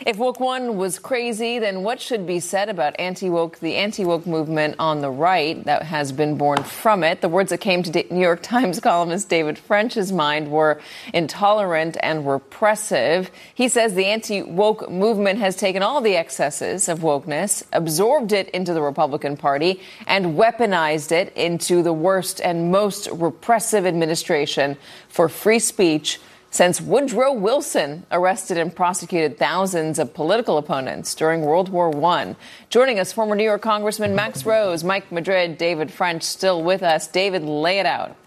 If Woke One was crazy, then what should be said about the anti-woke movement on the right that has been born from it? The words that came to New York Times columnist David French's mind were intolerant and repressive. He says the anti-woke movement has taken all the excesses of wokeness, absorbed it into the Republican Party, and weaponized it into the worst and most repressive administration for free speech since Woodrow Wilson arrested and prosecuted thousands of political opponents during World War I. Joining us, former New York Congressman Max Rose, Mike Madrid, David French, still with us. David, lay it out.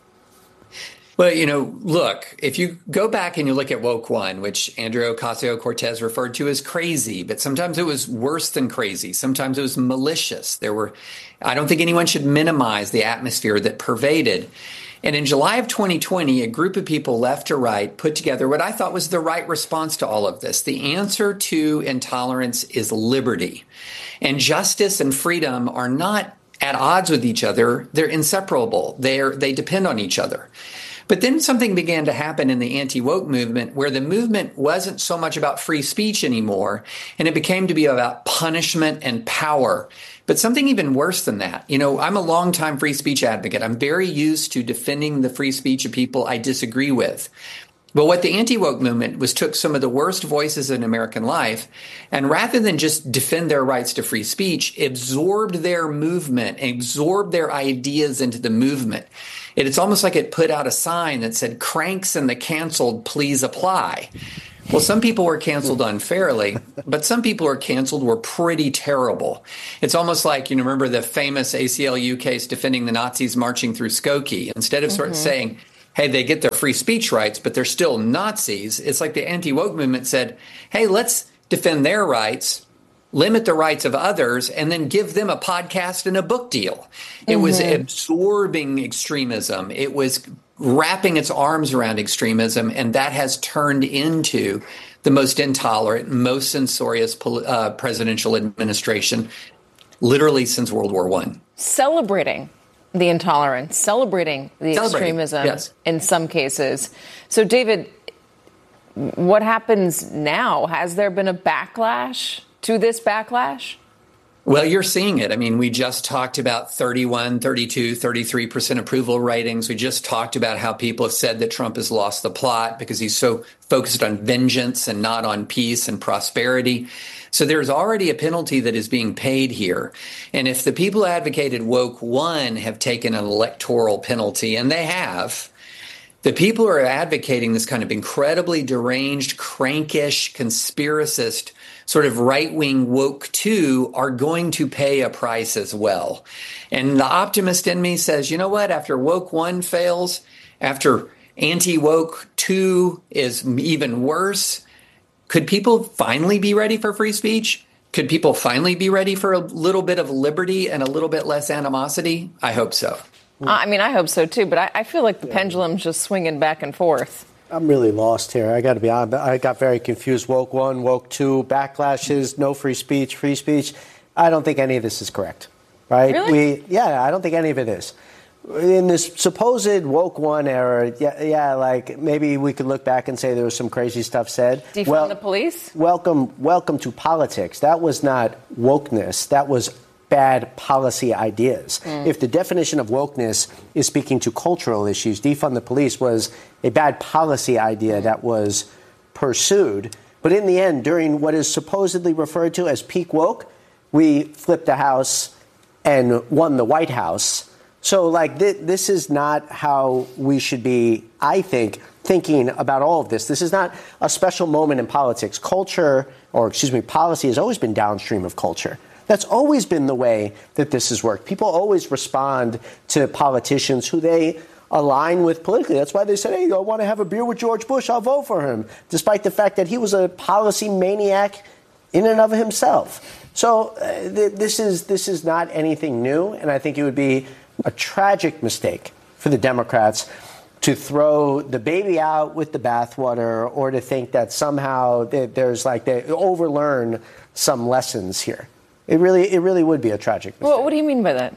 Well, look, if you go back and you look at Woke One, which Andrew Ocasio-Cortez referred to as crazy, but sometimes it was worse than crazy. Sometimes it was malicious. I don't think anyone should minimize the atmosphere that pervaded. And in July of 2020, a group of people left to right put together what I thought was the right response to all of this. The answer to intolerance is liberty. And justice and freedom are not at odds with each other. They're inseparable. They depend on each other. But then something began to happen in the anti-woke movement where the movement wasn't so much about free speech anymore, and it became to be about punishment and power. But something even worse than that. I'm a longtime free speech advocate. I'm very used to defending the free speech of people I disagree with. But what the anti-woke movement was took some of the worst voices in American life, and rather than just defend their rights to free speech, absorbed their movement, absorbed their ideas into the movement. It's almost like it put out a sign that said, "Cranks and the canceled, please apply." Well, some people were canceled unfairly, but some people who were canceled were pretty terrible. It's almost like, remember the famous ACLU case defending the Nazis marching through Skokie? Instead of sort of saying, hey, they get their free speech rights, but they're still Nazis. It's like the anti-woke movement said, hey, let's defend their rights, limit the rights of others, and then give them a podcast and a book deal. It was absorbing extremism. It was wrapping its arms around extremism, and that has turned into the most intolerant, most censorious presidential administration, literally since World War I. Celebrating the intolerance, celebrating the extremism in some cases. So, David, what happens now? Has there been a backlash to this backlash? Well, you're seeing it. I mean, we just talked about 31, 32, 33% approval ratings. We just talked about how people have said that Trump has lost the plot because he's so focused on vengeance and not on peace and prosperity. So there's already a penalty that is being paid here. And if the people who advocated Woke One have taken an electoral penalty, and they have, the people who are advocating this kind of incredibly deranged, crankish, conspiracist sort of right-wing Woke Two are going to pay a price as well. And the optimist in me says, you know what, after Woke One fails, after anti-Woke Two is even worse, could people finally be ready for free speech? Could people finally be ready for a little bit of liberty and a little bit less animosity? I hope so. I hope so, too. But I feel like the pendulum's just swinging back and forth. I'm really lost here. I got to be honest. I got very confused. Woke One, Woke Two, backlashes, no free speech, free speech. I don't think any of this is correct, right? Really? I don't think any of it is. In this supposed Woke One era, like maybe we could look back and say there was some crazy stuff said. Defund the police? Welcome to politics. That was not wokeness. That was bad policy ideas. If the definition of wokeness is speaking to cultural issues, defund the police was a bad policy idea that was pursued. But in the end, during what is supposedly referred to as peak woke, we flipped the House and won the White House. So, this is not how we should be, I think, thinking about all of this. This is not a special moment in politics. Policy has always been downstream of culture. That's always been the way that this has worked. People always respond to politicians who they align with politically. That's why they said, hey, I want to have a beer with George Bush, I'll vote for him, despite the fact that he was a policy maniac in and of himself. So this is not anything new, and I think it would be a tragic mistake for the Democrats to throw the baby out with the bathwater or to think that somehow they overlearn some lessons here. It really would be a tragic mistake. Well, what do you mean by that?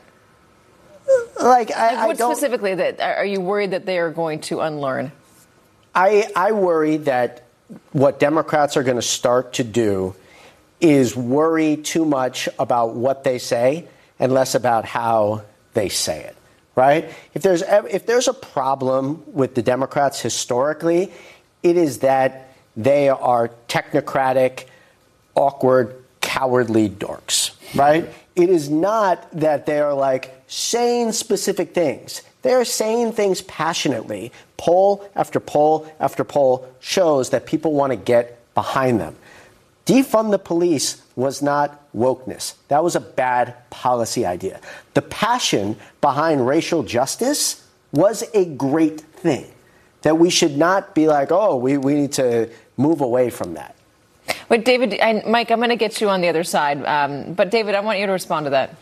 What specifically that are you worried that they are going to unlearn? I worry that what Democrats are going to start to do is worry too much about what they say and less about how they say it, right? If there's a problem with the Democrats historically, it is that they are technocratic, awkward, cowardly dorks, right? It is not that they are like saying specific things. They're saying things passionately. Poll after poll after poll shows that people want to get behind them. Defund the police was not wokeness. That was a bad policy idea. The passion behind racial justice was a great thing. That we should not be like, oh, we need to move away from that. Wait, David, Mike, I'm going to get you on the other side. But, David, I want you to respond to that.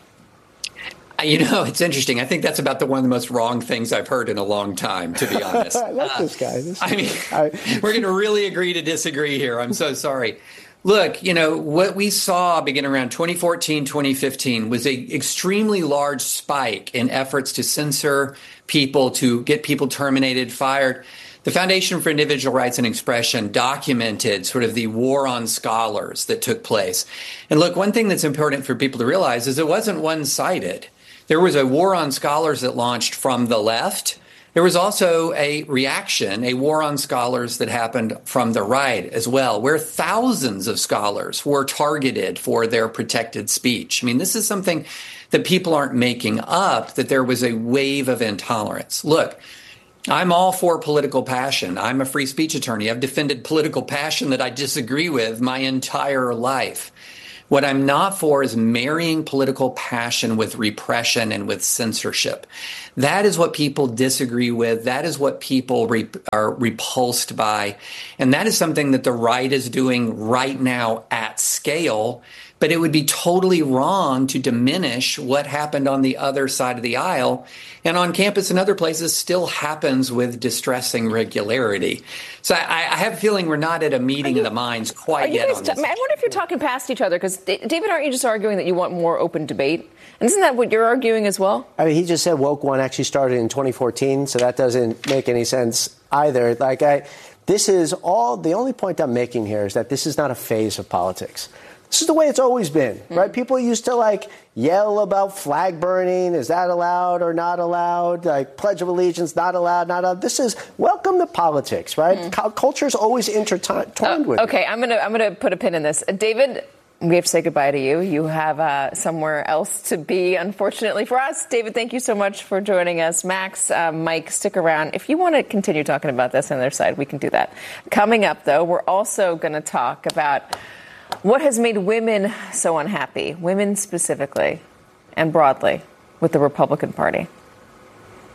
You know, it's interesting. I think that's about one of the most wrong things I've heard in a long time, to be honest. I like this guy. We're going to really agree to disagree here. I'm so sorry. Look, you know, what we saw begin around 2014, 2015 was an extremely large spike in efforts to censor people, to get people terminated, fired. The Foundation for Individual Rights and Expression documented sort of the war on scholars that took place. And look, one thing that's important for people to realize is it wasn't one-sided. There was a war on scholars that launched from the left. There was also a reaction, a war on scholars that happened from the right as well, where thousands of scholars were targeted for their protected speech. I mean, this is something that people aren't making up, that there was a wave of intolerance. Look, I'm all for political passion. I'm a free speech attorney. I've defended political passion that I disagree with my entire life. What I'm not for is marrying political passion with repression and with censorship. That is what people disagree with. That is what people are repulsed by. And that is something that the right is doing right now at scale. But it would be totally wrong to diminish what happened on the other side of the aisle. And on campus and other places still happens with distressing regularity. So I have a feeling we're not at a meeting of the minds quite yet on this. I wonder if you're talking past each other, because, David, aren't you just arguing that you want more open debate? And isn't that what you're arguing as well? I mean, he just said Woke One actually started in 2014, so that doesn't make any sense either. This is all, the only point I'm making here is that this is not a phase of politics. This is the way it's always been, right? People used to yell about flag burning. Is that allowed or not allowed? Pledge of Allegiance, not allowed, not allowed. This is welcome to politics, right? Culture is always intertwined with it. Okay, I'm gonna put a pin in this. David, we have to say goodbye to you. You have somewhere else to be, unfortunately for us. David, thank you so much for joining us. Max, Mike, stick around. If you want to continue talking about this on their side, we can do that. Coming up, though, we're also going to talk about what has made women so unhappy, women specifically and broadly, with the Republican Party.